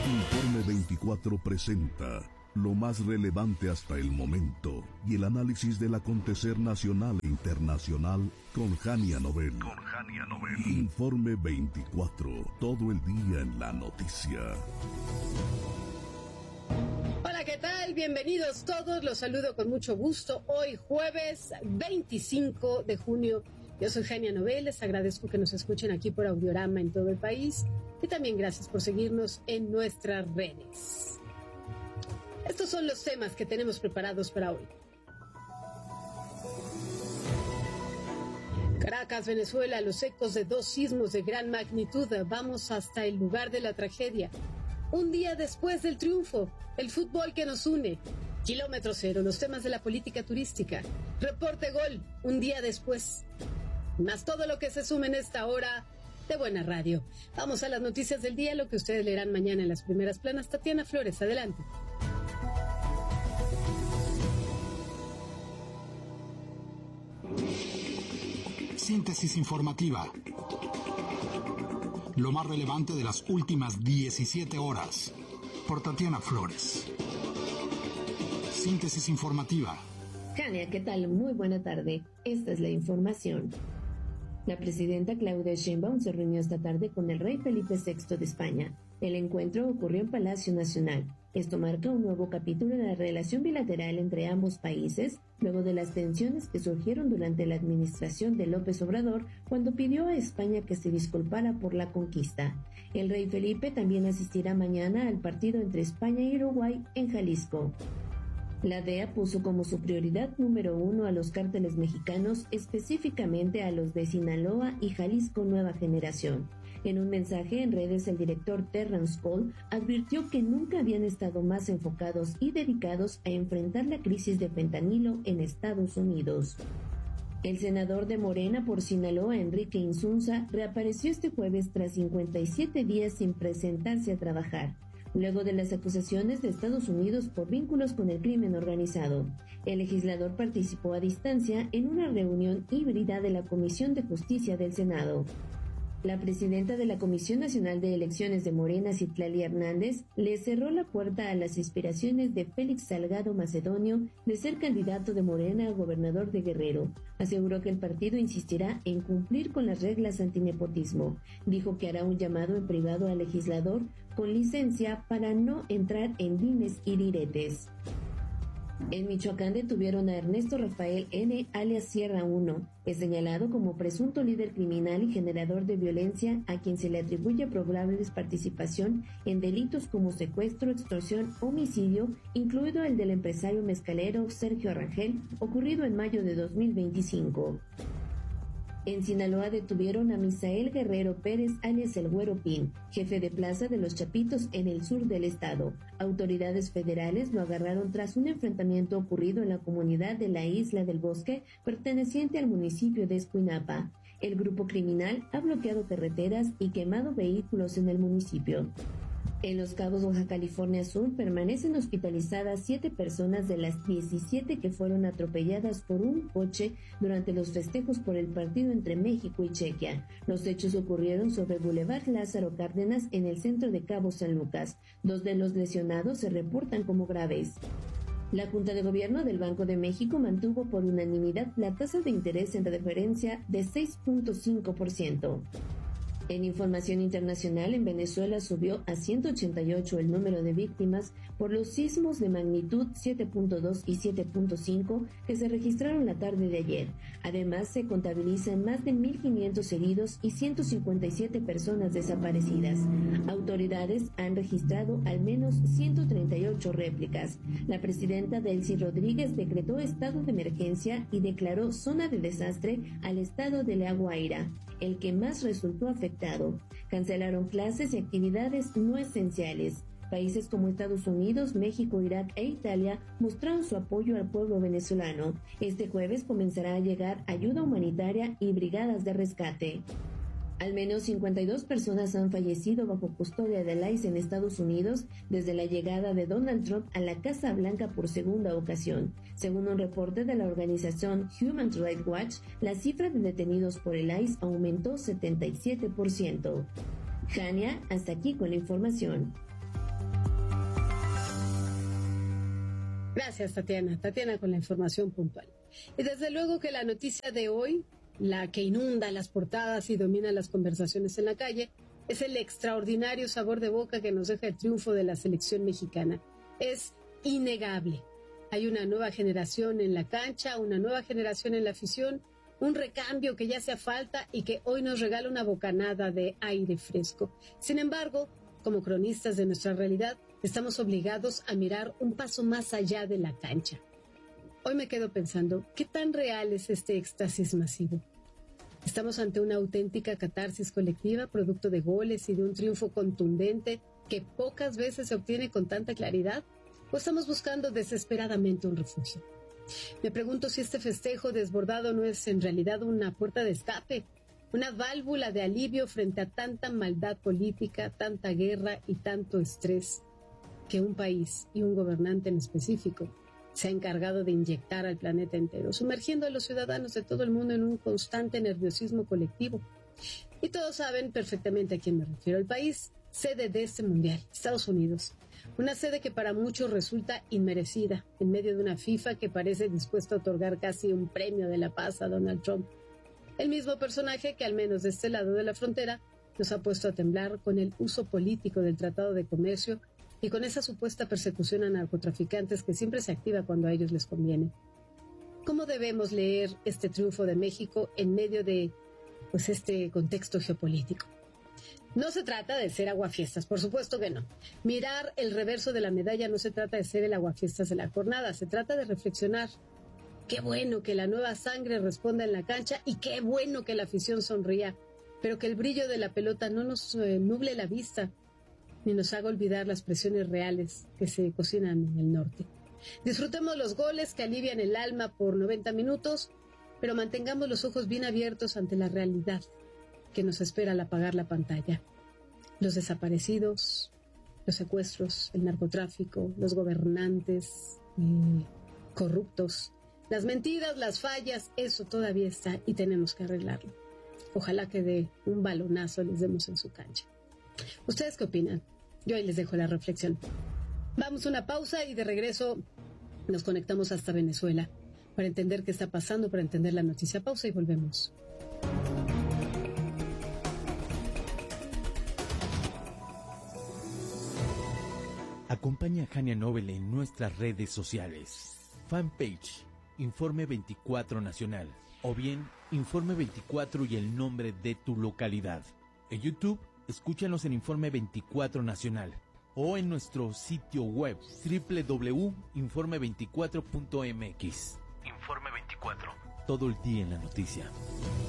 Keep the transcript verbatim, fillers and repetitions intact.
Informe veinticuatro presenta lo más relevante hasta el momento y el análisis del acontecer nacional e internacional con Jania Nobel. Con Jania Nobel. Informe veinticuatro, todo el día en la noticia. Hola, ¿qué tal? Bienvenidos todos, los saludo con mucho gusto. Hoy jueves veinticinco de junio. Yo soy Jania Nobel, les agradezco que nos escuchen aquí por Audiorama en todo el país y también gracias por seguirnos en nuestras redes. Estos son los temas que tenemos preparados para hoy. Caracas, Venezuela, los ecos de dos sismos de gran magnitud. Vamos hasta el lugar de la tragedia. Un día después del triunfo, el fútbol que nos une. Kilómetro cero, los temas de la política turística. Reporte Gol, un día después. Más todo lo que se suma en esta hora de Buena Radio. Vamos a las noticias del día, lo que ustedes leerán mañana en las primeras planas. Tatiana Flores, adelante. Síntesis informativa. Lo más relevante de las últimas diecisiete horas. Por Tatiana Flores. Síntesis informativa. Jania, ¿qué tal? Muy buena tarde. Esta es la información. La presidenta Claudia Sheinbaum se reunió esta tarde con el rey Felipe sexto de España. El encuentro ocurrió en Palacio Nacional. Esto marca un nuevo capítulo en la relación bilateral entre ambos países, luego de las tensiones que surgieron durante la administración de López Obrador, cuando pidió a España que se disculpara por la conquista. El rey Felipe también asistirá mañana al partido entre España y Uruguay en Jalisco. La D E A puso como su prioridad número uno a los cárteles mexicanos, específicamente a los de Sinaloa y Jalisco Nueva Generación. En un mensaje en redes, el director Terrence Cole advirtió que nunca habían estado más enfocados y dedicados a enfrentar la crisis de fentanilo en Estados Unidos. El senador de Morena por Sinaloa, Enrique Insunza, reapareció este jueves tras cincuenta y siete días sin presentarse a trabajar, luego de las acusaciones de Estados Unidos por vínculos con el crimen organizado. El legislador participó a distancia en una reunión híbrida de la Comisión de Justicia del Senado. La presidenta de la Comisión Nacional de Elecciones de Morena, Citlali Hernández, le cerró la puerta a las aspiraciones de Félix Salgado Macedonio de ser candidato de Morena a gobernador de Guerrero. Aseguró que el partido insistirá en cumplir con las reglas antinepotismo. Dijo que hará un llamado en privado al legislador con licencia para no entrar en dimes y diretes. En Michoacán detuvieron a Ernesto Rafael N., alias Sierra uno, es señalado como presunto líder criminal y generador de violencia, a quien se le atribuye probable participación en delitos como secuestro, extorsión, homicidio, incluido el del empresario mezcalero Sergio Arrangel, ocurrido en mayo de dos mil veinticinco. En Sinaloa detuvieron a Misael Guerrero Pérez, alias El Güero Pin, jefe de plaza de Los Chapitos en el sur del estado. Autoridades federales lo agarraron tras un enfrentamiento ocurrido en la comunidad de la Isla del Bosque, perteneciente al municipio de Escuinapa. El grupo criminal ha bloqueado carreteras y quemado vehículos en el municipio. En Los Cabos, Baja California Sur, permanecen hospitalizadas siete personas de las diecisiete que fueron atropelladas por un coche durante los festejos por el partido entre México y Chequia. Los hechos ocurrieron sobre Boulevard Lázaro Cárdenas en el centro de Cabo San Lucas. Dos de los lesionados se reportan como graves. La Junta de Gobierno del Banco de México mantuvo por unanimidad la tasa de interés en referencia de seis punto cinco por ciento. En información internacional, en Venezuela subió a ciento ochenta y ocho el número de víctimas por los sismos de magnitud siete punto dos y siete punto cinco que se registraron la tarde de ayer. Además, se contabilizan más de mil quinientos heridos y ciento cincuenta y siete personas desaparecidas. Autoridades han registrado al menos ciento treinta y ocho réplicas. La presidenta Delcy Rodríguez decretó estado de emergencia y declaró zona de desastre al estado de La Guaira, el que más resultó afectado. Cancelaron clases y actividades no esenciales. Países como Estados Unidos, México, Irak e Italia mostraron su apoyo al pueblo venezolano. Este jueves comenzará a llegar ayuda humanitaria y brigadas de rescate. Al menos cincuenta y dos personas han fallecido bajo custodia del I C E en Estados Unidos desde la llegada de Donald Trump a la Casa Blanca por segunda ocasión. Según un reporte de la organización Human Rights Watch, la cifra de detenidos por el I C E aumentó setenta y siete por ciento. Jania, hasta aquí con la información. Gracias, Tatiana. Tatiana con la información puntual. Y desde luego que la noticia de hoy, la que inunda las portadas y domina las conversaciones en la calle, es el extraordinario sabor de boca que nos deja el triunfo de la selección mexicana. Es innegable. Hay una nueva generación en la cancha, una nueva generación en la afición, un recambio que ya hacía falta y que hoy nos regala una bocanada de aire fresco. Sin embargo, como cronistas de nuestra realidad, estamos obligados a mirar un paso más allá de la cancha. Hoy me quedo pensando, ¿qué tan real es este éxtasis masivo? ¿Estamos ante una auténtica catarsis colectiva, producto de goles y de un triunfo contundente que pocas veces se obtiene con tanta claridad? ¿O estamos buscando desesperadamente un refugio? Me pregunto si este festejo desbordado no es en realidad una puerta de escape, una válvula de alivio frente a tanta maldad política, tanta guerra y tanto estrés que un país y un gobernante en específico se ha encargado de inyectar al planeta entero, sumergiendo a los ciudadanos de todo el mundo en un constante nerviosismo colectivo. Y todos saben perfectamente a quién me refiero. El país sede de este mundial, Estados Unidos. Una sede que para muchos resulta inmerecida, en medio de una FIFA que parece dispuesta a otorgar casi un premio de la paz a Donald Trump. El mismo personaje que, al menos de este lado de la frontera, nos ha puesto a temblar con el uso político del Tratado de Comercio y con esa supuesta persecución a narcotraficantes que siempre se activa cuando a ellos les conviene. ¿Cómo debemos leer este triunfo de México en medio de pues, este contexto geopolítico? No se trata de ser aguafiestas, por supuesto que no. Mirar el reverso de la medalla no se trata de ser el aguafiestas de la jornada, se trata de reflexionar. Qué bueno que la nueva sangre responda en la cancha y qué bueno que la afición sonría, pero que el brillo de la pelota no nos eh, nuble la vista ni nos haga olvidar las presiones reales que se cocinan en el norte. Disfrutemos los goles que alivian el alma por noventa minutos, pero mantengamos los ojos bien abiertos ante la realidad que nos espera al apagar la pantalla. Los desaparecidos, los secuestros, el narcotráfico, los gobernantes eh, corruptos, las mentiras, las fallas, eso todavía está y tenemos que arreglarlo. Ojalá que de un balonazo les demos en su cancha. ¿Ustedes qué opinan? Yo ahí les dejo la reflexión. Vamos a una pausa y de regreso nos conectamos hasta Venezuela para entender qué está pasando, para entender la noticia. Pausa y volvemos. Acompaña a Jania Nobel en nuestras redes sociales. Fanpage, Informe veinticuatro Nacional. O bien, Informe veinticuatro y el nombre de tu localidad. En YouTube, escúchanos en Informe veinticuatro Nacional. O en nuestro sitio web, doble u doble u doble u punto informe veinticuatro punto m x. Informe veinticuatro. Todo el día en la noticia.